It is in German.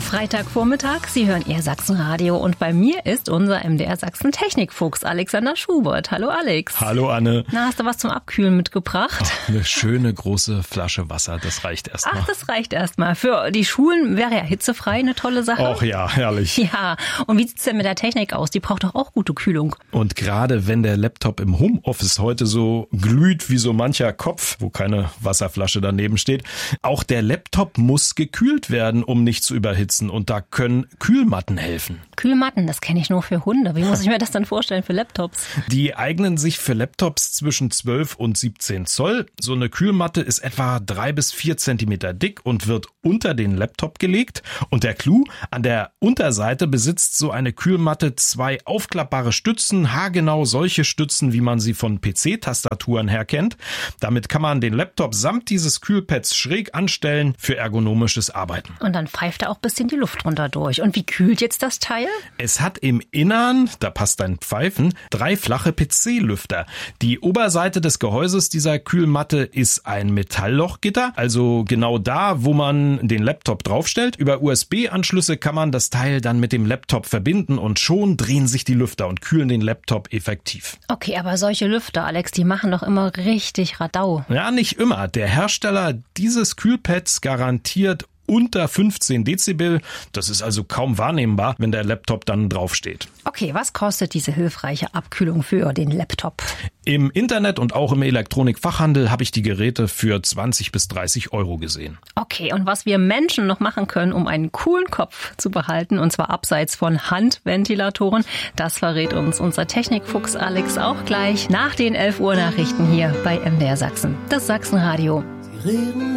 Freitagvormittag, Sie hören Ihr Sachsenradio und bei mir ist unser MDR Sachsen Technikfuchs Alexander Schubert. Hallo Alex. Hallo Anne. Na, hast du was zum Abkühlen mitgebracht? Ach, eine schöne große Flasche Wasser, das reicht erstmal. Ach, das reicht erstmal. Für die Schulen wäre ja hitzefrei eine tolle Sache. Ach ja, herrlich. Ja, und wie sieht's denn mit der Technik aus? Die braucht doch auch gute Kühlung. Und gerade wenn der Laptop im Homeoffice heute so glüht wie so mancher Kopf, wo keine Wasserflasche daneben steht, auch der Laptop muss gekühlt werden, um nicht zu überhitzen. Und da können Kühlmatten helfen. Kühlmatten, das kenne ich nur für Hunde. Wie muss ich mir das dann vorstellen für Laptops? Die eignen sich für Laptops zwischen 12 und 17 Zoll. So eine Kühlmatte ist etwa 3 bis 4 Zentimeter dick und wird unter den Laptop gelegt. Und der Clou, an der Unterseite besitzt so eine Kühlmatte 2 aufklappbare Stützen, haargenau solche Stützen, wie man sie von PC-Tastaturen her kennt. Damit kann man den Laptop samt dieses Kühlpads schräg anstellen für ergonomisches Arbeiten. Und dann pfeift da auch ein bisschen die Luft runter durch. Und wie kühlt jetzt das Teil? Es hat im Innern, da passt ein Pfeifen, 3 flache PC-Lüfter. Die Oberseite des Gehäuses dieser Kühlmatte ist ein Metalllochgitter, also genau da, wo man den Laptop draufstellt. Über USB-Anschlüsse kann man das Teil dann mit dem Laptop verbinden und schon drehen sich die Lüfter und kühlen den Laptop effektiv. Okay, aber solche Lüfter, Alex, die machen doch immer richtig Radau. Ja, nicht immer. Der Hersteller dieses Kühlpads garantiert unter 15 Dezibel. Das ist also kaum wahrnehmbar, wenn der Laptop dann draufsteht. Okay, was kostet diese hilfreiche Abkühlung für den Laptop? Im Internet und auch im Elektronikfachhandel habe ich die Geräte für 20 bis 30 Euro gesehen. Okay, und was wir Menschen noch machen können, um einen coolen Kopf zu behalten, und zwar abseits von Handventilatoren, das verrät uns unser Technikfuchs Alex auch gleich nach den 11 Uhr Nachrichten hier bei MDR Sachsen. Das Sachsenradio. Sie reden